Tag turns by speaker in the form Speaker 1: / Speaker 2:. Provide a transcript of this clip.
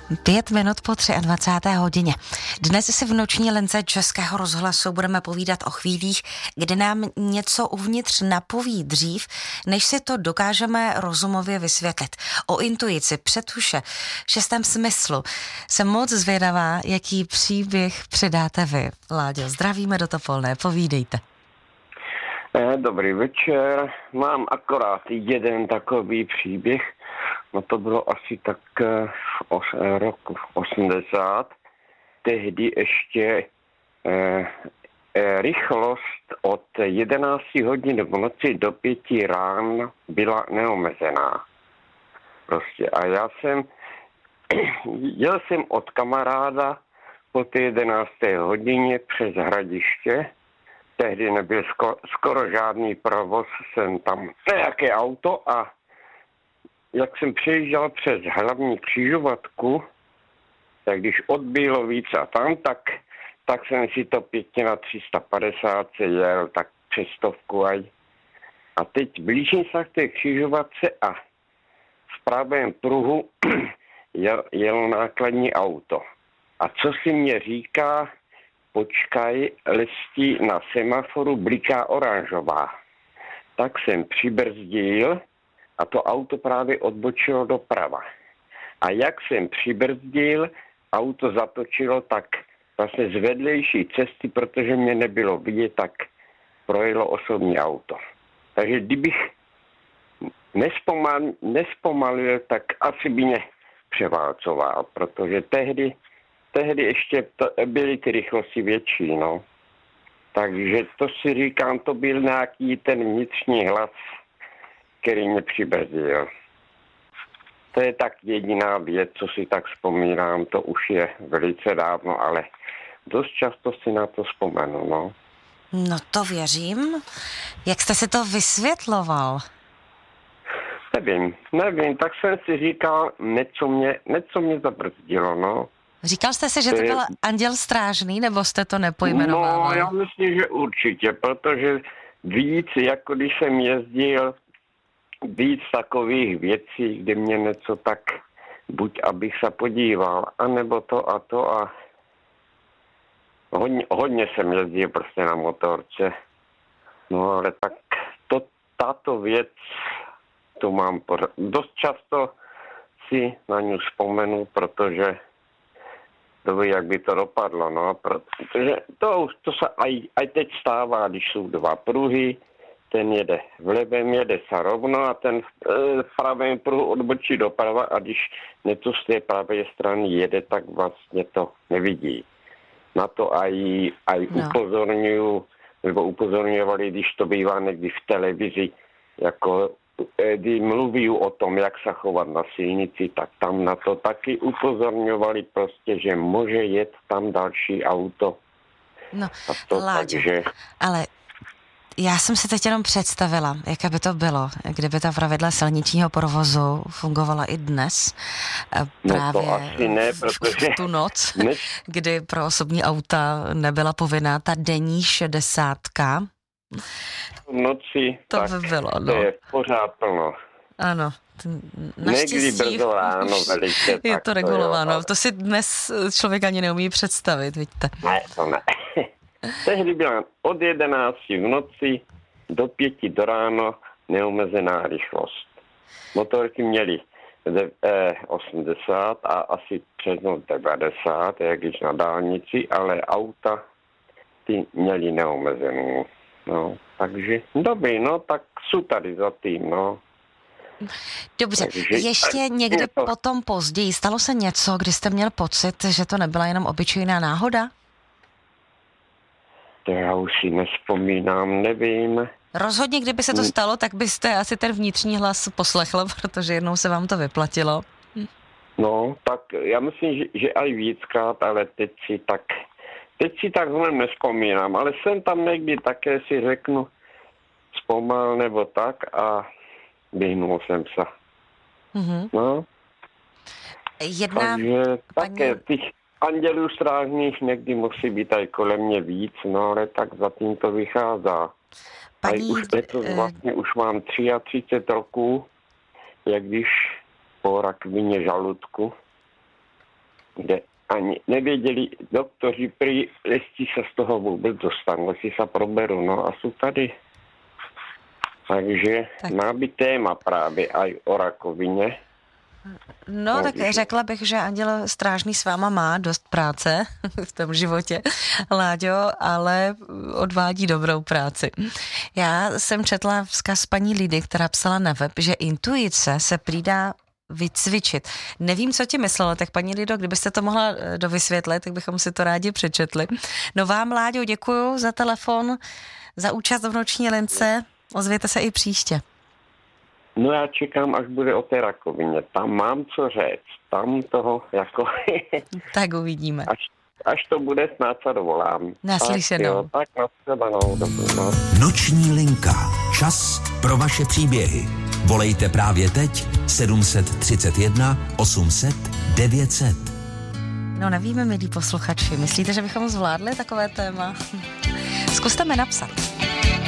Speaker 1: 5 minut po 23. hodině. Dnes si v noční lince Českého rozhlasu budeme povídat o chvílích, kdy nám něco uvnitř napoví dřív, než si to dokážeme rozumově vysvětlit. O intuici, přetuše, šestém smyslu. Jsem moc zvědavá, jaký příběh předáte vy. Láďo, zdravíme do Topolné, povídejte.
Speaker 2: Dobrý večer. Mám akorát jeden takový příběh. No to bylo asi tak roku 80. Tehdy ještě rychlost od 11 hodin v noci do 5 ráno byla neomezená. Prostě a jel jsem od kamaráda po té 11. hodině přes Hradiště. Tehdy nebyl skoro žádný provoz, jsem tam nějaké auto a jak jsem přejížděl přes hlavní křižovatku, tak když odbylo víc a tam, tak jsem si to pěkně na 350 jel, tak přes 100 aj. A teď blížím se k té křižovatce a v pravém pruhu jelo nákladní auto. A co si mě říká, počkaj, lestí na semaforu bliká oranžová. Tak jsem přibrzdil a to auto právě odbočilo doprava. A jak jsem přibrzdil, auto zatočilo tak vlastně z vedlejší cesty, protože mě nebylo vidět, tak projelo osobní auto. Takže kdybych nespomalil, tak asi by mě převálcoval, protože tehdy ještě byly ty rychlosti větší, no. Takže to si říkám, to byl nějaký ten vnitřní hlas, který mě přibrzdil. To je tak jediná věc, co si tak vzpomínám, to už je velice dávno, ale dost často si na to vzpomenu, no.
Speaker 1: No to věřím. Jak jste si to vysvětloval?
Speaker 2: Nevím, tak jsem si říkal, něco mě zabrzdilo, no.
Speaker 1: Říkal jste si, že to byl anděl strážný, nebo jste to nepojmenovával?
Speaker 2: No, já myslím, že určitě, protože víc, jako když jsem jezdil, víc takových věcí, kde mě něco tak, buď abych se podíval, anebo to a hodně jsem jezdil prostě na motorce. No ale tak tato věc, to mám dost často si na ní vzpomenu, protože to ví, jak by to dopadlo, no, protože to se aj teď stává, když jsou dva pruhy, ten jede vlevem, jede se rovno a ten v pravém pruhu odbočí doprava a když něco z té pravé strany jede, tak vlastně to nevidí. Na to aj upozorňovali, když to bývá někdy v televizi, jako kdy mluví o tom, jak se chovat na silnici, tak tam na to taky upozorňovali prostě, že může jet tam další auto.
Speaker 1: No, Láďo, ale já jsem si teď jenom představila, jaké by to bylo, kdyby ta pravidla silničního provozu fungovala i dnes. Právě
Speaker 2: to asi ne, protože
Speaker 1: v tu noc, kdy pro osobní auta nebyla povinná ta denní 60.
Speaker 2: Noci,
Speaker 1: to
Speaker 2: tak
Speaker 1: by bylo, no.
Speaker 2: To je pořád plno.
Speaker 1: Ano.
Speaker 2: Někdy brzo ráno velice.
Speaker 1: Je to regulováno, to si dnes člověk ani neumí představit, vidíte.
Speaker 2: Ne, to ne. Tehdy byla od 11 v noci do 5 do ráno neomezená rychlost. Motorky měly 80 a asi přes noc 90, jak když na dálnici, ale auta ty měly neomezenou. No, takže dobrý, no, tak jsou tady za tím, no.
Speaker 1: Dobře, takže ještě někdy potom později stalo se něco, kdy jste měl pocit, že to nebyla jenom obyčejná náhoda?
Speaker 2: To já už si nevzpomínám, nevím.
Speaker 1: Rozhodně, kdyby se to stalo, tak byste asi ten vnitřní hlas poslechl, protože jednou se vám to vyplatilo.
Speaker 2: No, tak já myslím, že aj víckrát, ale teď si tak nevzpomínám, ale jsem tam někdy také si řeknu zpomal nebo tak a vyhnul jsem se. Mm-hmm. No. Takže také těch andělů strážných někdy musí být aj kolem mě víc, no ale tak zatím to vychází. Už mám 33 roků, jak když po rakovině žaludku. kde ani nevěděli doktoři, prý jestli se z toho vůbec dostanu, jestli se proberu, no a jsou tady. Takže má být téma právě aj o rakovině.
Speaker 1: No, tak řekla bych, že Anděl Strážný s váma má dost práce v tom životě, Láďo, ale odvádí dobrou práci. Já jsem četla vzkaz paní Lidy, která psala na web, že intuice se prýdá vycvičit. Nevím, co ti myslela, tak paní Lido, kdybyste to mohla dovysvětlit, tak bychom si to rádi přečetli. No vám, Láďo, děkuju za telefon, za účast v noční lince, ozvěte se i příště.
Speaker 2: No já čekám, až bude o té rakovině. Tam mám co říct. Tam toho jako...
Speaker 1: Tak uvidíme.
Speaker 2: Až to bude, snad se dovolám.
Speaker 1: Naslyšenou.
Speaker 2: Tak naslyšenou.
Speaker 3: Noční linka. Čas pro vaše příběhy. Volejte právě teď 731 800 900.
Speaker 1: No nevíme, milí posluchači. Myslíte, že bychom zvládli takové téma? Zkuste mi napsat.